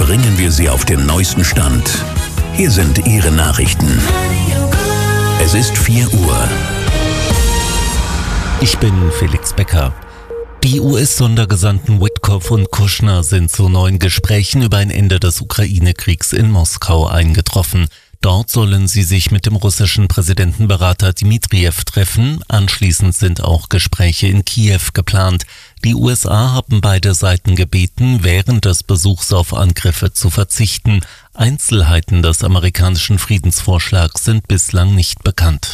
bringen wir Sie auf den neuesten Stand. Hier sind Ihre Nachrichten. Es ist 4 Uhr. Ich bin Felix Becker. Die US-Sondergesandten Witkoff und Kushner sind zu neuen Gesprächen über ein Ende des Ukraine-Kriegs in Moskau eingetroffen. Dort sollen sie sich mit dem russischen Präsidentenberater Dmitriev treffen. Anschließend sind auch Gespräche in Kiew geplant. Die USA haben beide Seiten gebeten, während des Besuchs auf Angriffe zu verzichten. Einzelheiten des amerikanischen Friedensvorschlags sind bislang nicht bekannt.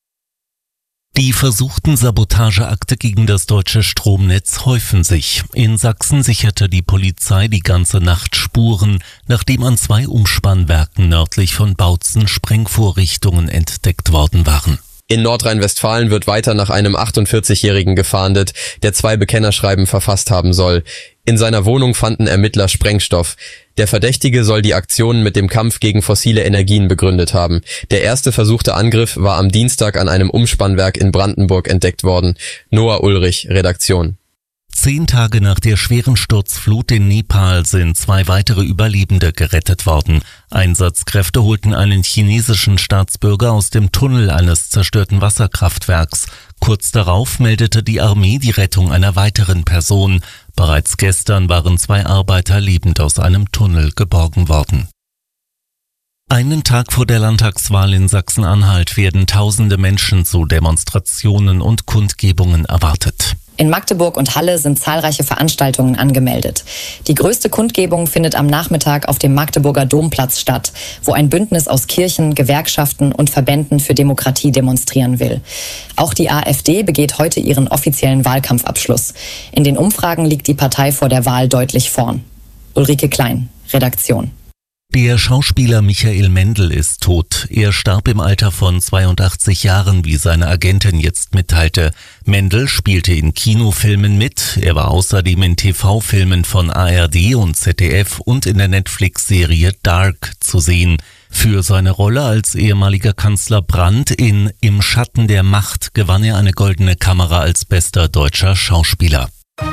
Die versuchten Sabotageakte gegen das deutsche Stromnetz häufen sich. In Sachsen sicherte die Polizei die ganze Nacht Spuren, nachdem an 2 Umspannwerken nördlich von Bautzen Sprengvorrichtungen entdeckt worden waren. In Nordrhein-Westfalen wird weiter nach einem 48-Jährigen gefahndet, der 2 Bekennerschreiben verfasst haben soll. In seiner Wohnung fanden Ermittler Sprengstoff. Der Verdächtige soll die Aktionen mit dem Kampf gegen fossile Energien begründet haben. Der erste versuchte Angriff war am Dienstag an einem Umspannwerk in Brandenburg entdeckt worden. Noah Ulrich, Redaktion. 10 Tage nach der schweren Sturzflut in Nepal sind 2 weitere Überlebende gerettet worden. Einsatzkräfte holten einen chinesischen Staatsbürger aus dem Tunnel eines zerstörten Wasserkraftwerks. Kurz darauf meldete die Armee die Rettung einer weiteren Person. Bereits gestern waren 2 Arbeiter lebend aus einem Tunnel geborgen worden. Einen Tag vor der Landtagswahl in Sachsen-Anhalt werden tausende Menschen zu Demonstrationen und Kundgebungen erwartet. In Magdeburg und Halle sind zahlreiche Veranstaltungen angemeldet. Die größte Kundgebung findet am Nachmittag auf dem Magdeburger Domplatz statt, wo ein Bündnis aus Kirchen, Gewerkschaften und Verbänden für Demokratie demonstrieren will. Auch die AfD begeht heute ihren offiziellen Wahlkampfabschluss. In den Umfragen liegt die Partei vor der Wahl deutlich vorn. Ulrike Klein, Redaktion. Der Schauspieler Michael Mendl ist tot. Er starb im Alter von 82 Jahren, wie seine Agentin jetzt mitteilte. Mendl spielte in Kinofilmen mit. Er war außerdem in TV-Filmen von ARD und ZDF und in der Netflix-Serie Dark zu sehen. Für seine Rolle als ehemaliger Kanzler Brandt in Im Schatten der Macht gewann er eine Goldene Kamera als bester deutscher Schauspieler.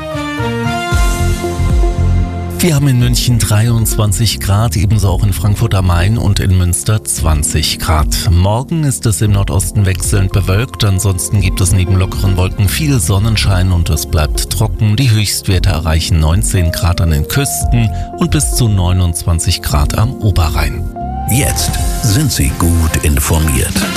Wir haben in München 23 Grad, ebenso auch in Frankfurt am Main und in Münster 20 Grad. Morgen ist es im Nordosten wechselnd bewölkt, ansonsten gibt es neben lockeren Wolken viel Sonnenschein und es bleibt trocken. Die Höchstwerte erreichen 19 Grad an den Küsten und bis zu 29 Grad am Oberrhein. Jetzt sind Sie gut informiert.